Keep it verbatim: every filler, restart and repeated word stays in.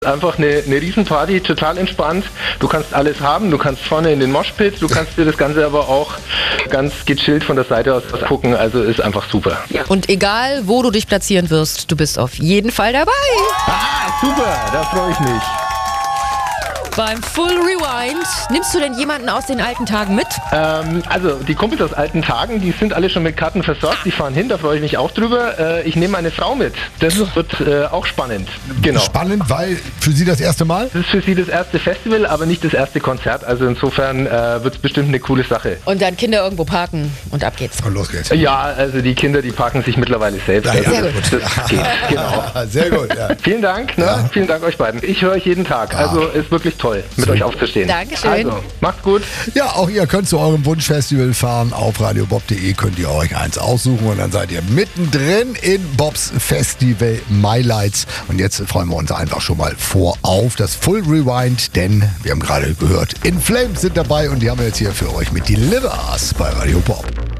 Einfach eine, eine Riesenparty, total entspannt. Du kannst alles haben, du kannst vorne in den Moshpit, du kannst dir das Ganze aber auch ganz gechillt von der Seite aus gucken, also ist einfach super. Und egal, wo du dich platzieren wirst, du bist auf jeden Fall dabei. Ah, super, da freue ich mich. Beim Full Rewind, nimmst du denn jemanden aus den alten Tagen mit? Ähm, also die Kumpels aus alten Tagen, die sind alle schon mit Karten versorgt, die fahren hin, da freue ich mich auch drüber. Äh, ich nehme meine Frau mit, das wird äh, auch spannend. Genau. Spannend, weil für sie das erste Mal? Das ist für sie das erste Festival, aber nicht das erste Konzert, also insofern äh, wird es bestimmt eine coole Sache. Und dann Kinder irgendwo parken und ab geht's. Und los geht's. Ja, also die Kinder, die parken sich mittlerweile selbst. Ja, ja, also sehr das, das geht, genau. Sehr gut, ja. Vielen Dank, ne? Ja. Vielen Dank euch beiden. Ich höre euch jeden Tag, also ist wirklich toll, mit So. euch aufzustehen. Dankeschön. Also, macht's gut. Ja, auch ihr könnt zu eurem Wunschfestival fahren. Auf radiobob punkt de könnt ihr euch eins aussuchen und dann seid ihr mittendrin in Bobs Festival MyLights. Und jetzt freuen wir uns einfach schon mal vorauf das Full Rewind, denn wir haben gerade gehört, In Flames sind dabei und die haben wir jetzt hier für euch mit Delivers bei Radio Bob.